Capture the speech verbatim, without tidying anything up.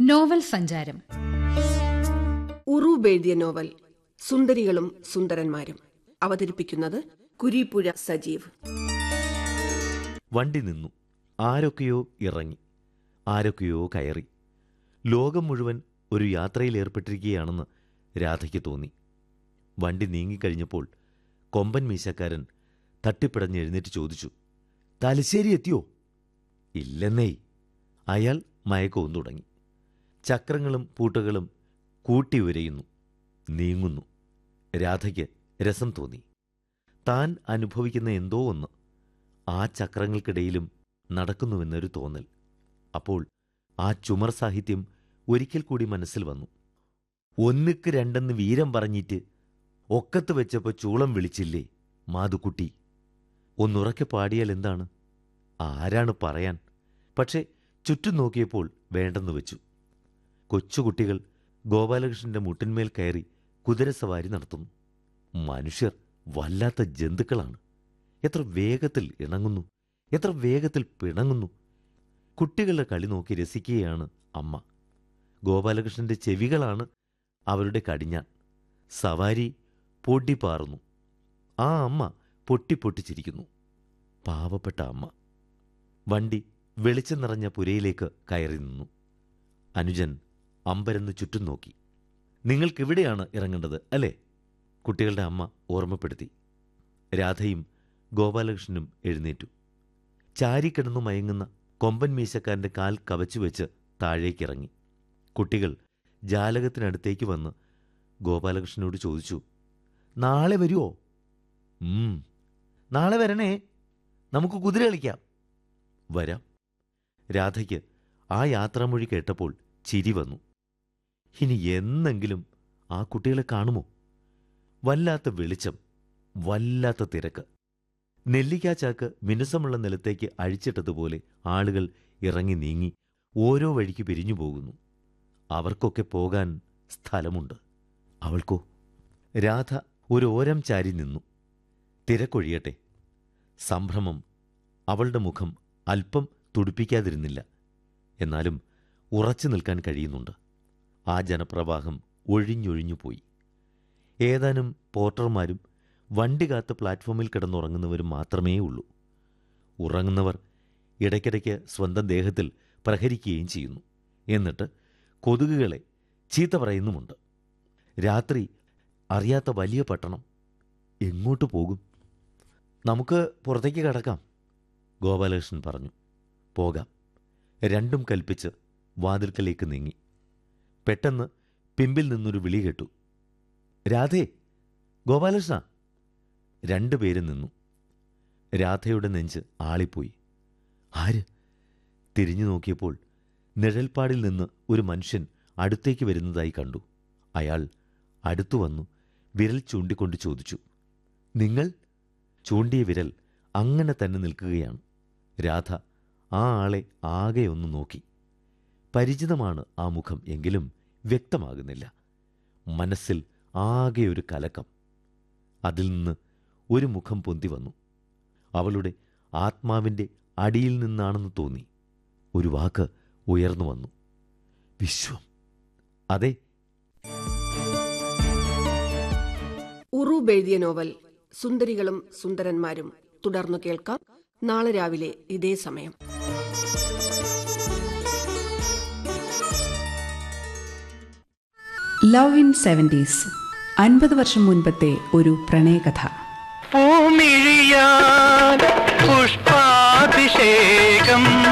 Novel സഞ്ചാരം. ഉറൂബ് എഴുതിയ novel സുന്ദരികളും സുന്ദരന്മാരും. അവതരിപ്പിക്കുന്നത് കുരീപ്പുഴ സജീവ്. വണ്ടി നിന്നു. ആരൊക്കെയോ ഇറങ്ങി, ആരൊക്കെയോ കയറി. ലോകം മുഴുവൻ ഒരു യാത്രയിൽ ഏർപ്പെട്ടിരിക്കുകയാണെന്ന് രാധയ്ക്ക് തോന്നി. വണ്ടി നീങ്ങിക്കഴിഞ്ഞപ്പോൾ കൊമ്പൻ മീശക്കാരൻ തട്ടിപ്പിടഞ്ഞ് എഴുന്നേറ്റ് ചോദിച്ചു, തലശ്ശേരി എത്തിയോ? ഇല്ലെന്നേ. അയാൾ മയക്കവും തുടങ്ങി. ചക്രങ്ങളും പൂട്ടുകളും കൂട്ടി ഉരയുന്നു, നീങ്ങുന്നു. രാധയ്ക്ക് രസം തോന്നി. താൻ അനുഭവിക്കുന്ന എന്തോ ഒന്ന് ആ ചക്രങ്ങൾക്കിടയിലും നടക്കുന്നുവെന്നൊരു തോന്നൽ. അപ്പോൾ ആ ചുമർ സാഹിത്യം ഒരിക്കൽ കൂടി മനസ്സിൽ വന്നു. ഒന്നുക്ക് രണ്ടെന്ന് വീരം പറഞ്ഞിട്ട് ഒക്കത്ത് വെച്ചപ്പോൾ ചൂളം വിളിച്ചില്ലേ മാതുക്കുട്ടി. ഒന്നുറക്കെ പാടിയാൽ എന്താണ്? ആരാണ് പറയാൻ? പക്ഷേ ചുറ്റും നോക്കിയപ്പോൾ വേണ്ടെന്ന് വെച്ചു. കൊച്ചുകുട്ടികൾ ഗോപാലകൃഷ്ണന്റെ മുട്ടിന്മേൽ കയറി കുതിരസവാരി നടത്തുന്നു. മനുഷ്യർ വല്ലാത്ത ജന്തുക്കളാണ്. എത്ര വേഗത്തിൽ ഇണങ്ങുന്നു, എത്ര വേഗത്തിൽ പിണങ്ങുന്നു. കുട്ടികളുടെ കളി നോക്കി രസിക്കുകയാണ് അമ്മ. ഗോപാലകൃഷ്ണന്റെ ചെവികളാണ് അവരുടെ കടിഞ്ഞാൻ. സവാരി പൊടിപ്പാറുന്നു. ആ അമ്മ പൊട്ടിപ്പൊട്ടിച്ചിരിക്കുന്നു. പാവപ്പെട്ട അമ്മ. വണ്ടി വെളിച്ചം നിറഞ്ഞ പുരയിലേക്ക് കയറി നിന്നു. അനുജൻ അമ്പരന്ന് ചുറ്റും നോക്കി. നിങ്ങൾക്കിവിടെയാണ് ഇറങ്ങേണ്ടത് അല്ലേ? കുട്ടികളുടെ അമ്മ ഓർമ്മപ്പെടുത്തി. രാധയും ഗോപാലകൃഷ്ണനും എഴുന്നേറ്റു. ചാരിക്കിടന്നു മയങ്ങുന്ന കൊമ്പൻ മീശക്കാരൻ്റെ കാൽ കവച്ചുവെച്ച് താഴേക്കിറങ്ങി. കുട്ടികൾ ജാലകത്തിനടുത്തേക്ക് വന്ന് ഗോപാലകൃഷ്ണനോട് ചോദിച്ചു, നാളെ വരുമോ? ഉം നാളെ വരണേ, നമുക്ക് കുതിര കളിക്കാം. വരാം. രാധയ്ക്ക് ആ യാത്രാമൊഴി കേട്ടപ്പോൾ ചിരി വന്നു. ഇനി എന്നെങ്കിലും ആ കുട്ടികളെ കാണുമോ? വല്ലാത്ത വെളിച്ചം, വല്ലാത്ത തിരക്ക്. നെല്ലിക്കാച്ചാക്ക് മിനുസമുള്ള നിലത്തേക്ക് അഴിച്ചിട്ടതുപോലെ ആളുകൾ ഇറങ്ങി നീങ്ങി ഓരോ വഴിക്ക് പിരിഞ്ഞു പോകുന്നു. അവർക്കൊക്കെ പോകാൻ സ്ഥലമുണ്ട്. അവൾക്കോ? രാധ ഒരു ഓരം ചാരി നിന്നു. തിരക്കൊഴിയട്ടെ. സംഭ്രമം അവളുടെ മുഖം അല്പം തുടിപ്പിക്കാതിരുന്നില്ല. എന്നാലും ഉറച്ചു നിൽക്കാൻ കഴിയുന്നുണ്ട്. ആ ജനപ്രവാഹം ഒഴിഞ്ഞൊഴിഞ്ഞുപോയി. ഏതാനും പോർട്ടർമാരും വണ്ടി കാത്ത് പ്ലാറ്റ്ഫോമിൽ കിടന്നുറങ്ങുന്നവരും മാത്രമേ ഉള്ളൂ. ഉറങ്ങുന്നവർ ഇടയ്ക്കിടയ്ക്ക് സ്വന്തം ദേഹത്തിൽ പ്രഹരിക്കുകയും ചെയ്യുന്നു. എന്നിട്ട് കൊതുകുകളെ ചീത്ത പറയുന്നുമുണ്ട്. രാത്രി അറിയാത്ത വലിയ പട്ടണം. എങ്ങോട്ട് പോകും? നമുക്ക് പുറത്തേക്ക് കടക്കാം, ഗോപാലകൃഷ്ണൻ പറഞ്ഞു. പോകാം. രണ്ടും കൽപ്പിച്ച് വാതിൽക്കലേക്ക് നീങ്ങി. പെട്ടെന്ന് പിമ്പിൽ നിന്നൊരു വിളി കേട്ടു. രാധേ, ഗോപാലകൃഷ്ണ. രണ്ടുപേരും നിന്നു. രാധയുടെ നെഞ്ച് ആളിപ്പോയി. ആര്? തിരിഞ്ഞു നോക്കിയപ്പോൾ നിഴൽപ്പാടിൽ നിന്ന് ഒരു മനുഷ്യൻ അടുത്തേക്ക് വരുന്നതായി കണ്ടു. അയാൾ അടുത്തു വന്നു വിരൽ ചൂണ്ടിക്കൊണ്ട് ചോദിച്ചു, നിങ്ങൾ? ചൂണ്ടിയ വിരൽ അങ്ങനെ തന്നെ നിൽക്കുകയാണ്. രാധ ആ ആളെ ആകെ ഒന്ന് നോക്കി. പരിചിതമാണ് ആ മുഖം, എങ്കിലും വ്യക്തമാകുന്നില്ല. മനസ്സിൽ ആകെ ഒരു കലക്കം. അതിൽ നിന്ന് ഒരു മുഖം പൊന്തി വന്നു. അവളുടെ ആത്മാവിൻ്റെ അടിയിൽ നിന്നാണെന്ന് തോന്നി. ഒരു വാക്ക് ഉയർന്നു വന്നു, വിശ്വം. അതെ. ഉറൂബ് എഴുതിയ നോവൽ സുന്ദരികളും സുന്ദരന്മാരും തുടർന്നു കേൾക്കാം നാളെ രാവിലെ ഇതേ സമയം. ലവ് ഇൻ സെവൻറ്റീസ്, അൻപത് വർഷം മുൻപത്തെ ഒരു പ്രണയകഥ. പൂമിഴിയാൽ പുഷ്പാഭിഷേകം